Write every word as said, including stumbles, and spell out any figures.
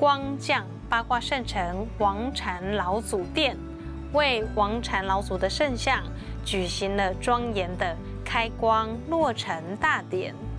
光降八卦圣城王禅老祖殿，为王禅老祖的圣像举行了庄严的开光落成大典。